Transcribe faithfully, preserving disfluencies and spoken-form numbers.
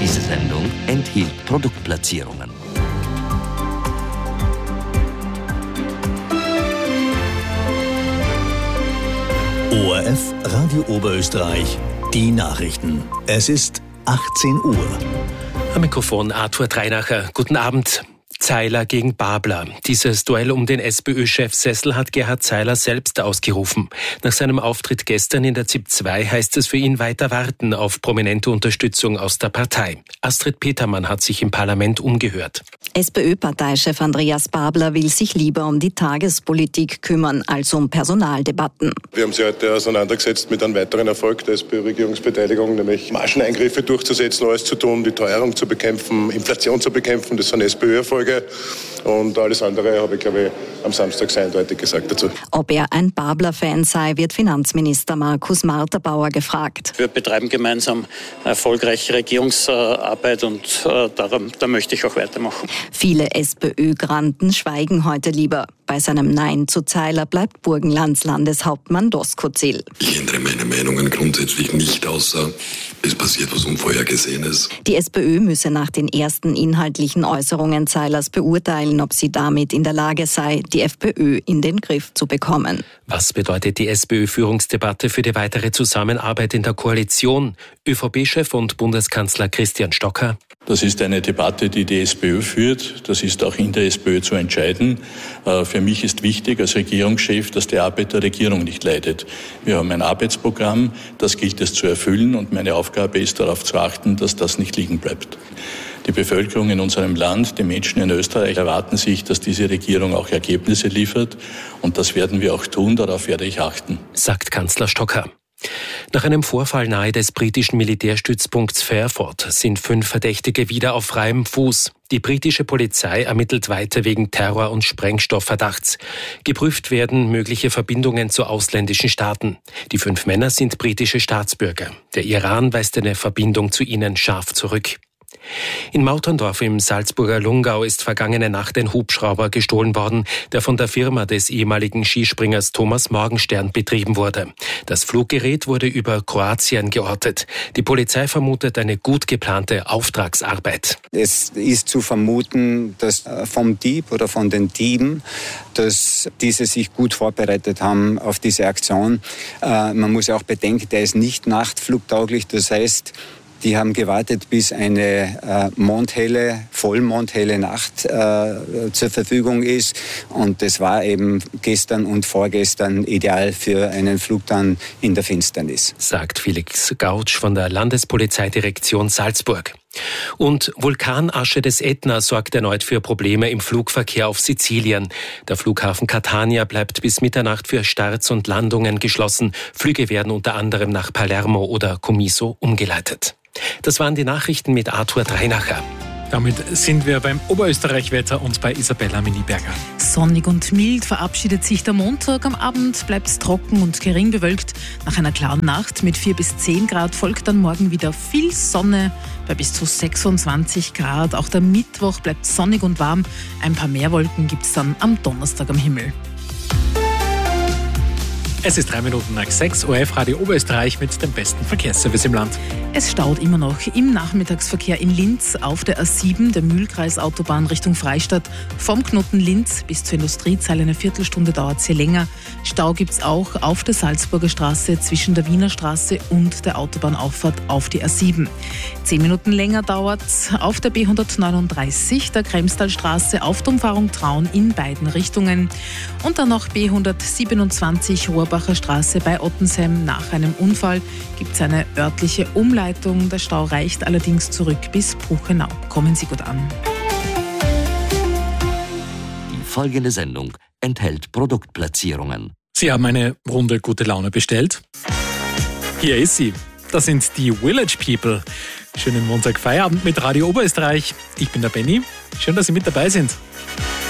Diese Sendung enthielt Produktplatzierungen. O R F Radio Oberösterreich, die Nachrichten. Es ist achtzehn Uhr. Am Mikrofon Arthur Dreinacher. Guten Abend. Zeiler gegen Babler. Dieses Duell um den SPÖ-Chefsessel hat Gerhard Zeiler selbst ausgerufen. Nach seinem Auftritt gestern in der Z I P zwei heißt es für ihn weiter warten auf prominente Unterstützung aus der Partei. Astrid Petermann hat sich im Parlament umgehört. SPÖ-Parteichef Andreas Babler will sich lieber um die Tagespolitik kümmern als um Personaldebatten. Wir haben sich heute auseinandergesetzt mit einem weiteren Erfolg der SPÖ-Regierungsbeteiligung, nämlich Margeneingriffe durchzusetzen, alles zu tun, die Teuerung zu bekämpfen, Inflation zu bekämpfen. Das sind SPÖ-Erfolge. Und alles andere habe ich, glaube ich, am Samstag sehr eindeutig gesagt dazu. Ob er ein Babler-Fan sei, wird Finanzminister Markus Marterbauer gefragt. Wir betreiben gemeinsam erfolgreiche Regierungsarbeit und äh, daran, da möchte ich auch weitermachen. Viele SPÖ-Granten schweigen heute lieber. Bei seinem Nein zu Zeiler bleibt Burgenlands Landeshauptmann Doskozil. Ich ändere meine Meinungen grundsätzlich nicht, außer es passiert was Unvorhergesehenes. Die SPÖ müsse nach den ersten inhaltlichen Äußerungen Zeilers beurteilen, ob sie damit in der Lage sei, die FPÖ in den Griff zu bekommen. Was bedeutet die SPÖ-Führungsdebatte für die weitere Zusammenarbeit in der Koalition? ÖVP-Chef und Bundeskanzler Christian Stocker. Das ist eine Debatte, die die SPÖ führt. Das ist auch in der SPÖ zu entscheiden. Für mich ist wichtig als Regierungschef, dass die Arbeit der Regierung nicht leidet. Wir haben ein Arbeitsprogramm, das gilt es zu erfüllen und meine Aufgabe ist darauf zu achten, dass das nicht liegen bleibt. Die Bevölkerung in unserem Land, die Menschen in Österreich erwarten sich, dass diese Regierung auch Ergebnisse liefert und das werden wir auch tun, darauf werde ich achten. Sagt Kanzler Stocker. Nach einem Vorfall nahe des britischen Militärstützpunkts Fairford sind fünf Verdächtige wieder auf freiem Fuß. Die britische Polizei ermittelt weiter wegen Terror- und Sprengstoffverdachts. Geprüft werden mögliche Verbindungen zu ausländischen Staaten. Die fünf Männer sind britische Staatsbürger. Der Iran weist eine Verbindung zu ihnen scharf zurück. In Mauterndorf im Salzburger Lungau ist vergangene Nacht ein Hubschrauber gestohlen worden, der von der Firma des ehemaligen Skispringers Thomas Morgenstern betrieben wurde. Das Fluggerät wurde über Kroatien geortet. Die Polizei vermutet eine gut geplante Auftragsarbeit. Es ist zu vermuten, dass vom Dieb oder von den Dieben, dass diese sich gut vorbereitet haben auf diese Aktion. Man muss auch bedenken, der ist nicht nachtflugtauglich, das heißt, die haben gewartet, bis eine äh, mondhelle, vollmondhelle Nacht äh, zur Verfügung ist. Und das war eben gestern und vorgestern ideal für einen Flug dann in der Finsternis. Sagt Felix Gautsch von der Landespolizeidirektion Salzburg. Und Vulkanasche des Ätna sorgt erneut für Probleme im Flugverkehr auf Sizilien. Der Flughafen Catania bleibt bis Mitternacht für Starts und Landungen geschlossen. Flüge werden unter anderem nach Palermo oder Comiso umgeleitet. Das waren die Nachrichten mit Arthur Dreinacher. Damit sind wir beim Oberösterreich-Wetter und bei Isabella Miniberger. Sonnig und mild verabschiedet sich der Montag. Am Abend bleibt es trocken und gering bewölkt. Nach einer klaren Nacht mit vier bis zehn Grad folgt dann morgen wieder viel Sonne bei bis zu sechsundzwanzig Grad. Auch der Mittwoch bleibt sonnig und warm. Ein paar mehr Wolken gibt es dann am Donnerstag am Himmel. Es ist drei Minuten nach sechs, O R F Radio Oberösterreich mit dem besten Verkehrsservice im Land. Es staut immer noch im Nachmittagsverkehr in Linz auf der A sieben, der Mühlkreisautobahn Richtung Freistadt. Vom Knoten Linz bis zur Industriezeile eine Viertelstunde dauert es hier länger. Stau gibt es auch auf der Salzburger Straße zwischen der Wiener Straße und der Autobahnauffahrt auf die A sieben. Zehn Minuten länger dauert es auf der B hundertneununddreißig, der Kremstalstraße auf der Umfahrung Traun in beiden Richtungen. Und dann noch B hundertsiebenundzwanzig Rohrbacher Straße bei Ottensheim. Nach einem Unfall gibt es eine örtliche Umleitung. Der Stau reicht allerdings zurück bis Bruchenau. Kommen Sie gut an. Die folgende Sendung enthält Produktplatzierungen. Sie haben eine Runde gute Laune bestellt? Hier ist sie. Das sind die Village People. Schönen Montagfeierabend mit Radio Oberösterreich. Ich bin der Benny. Schön, dass Sie mit dabei sind.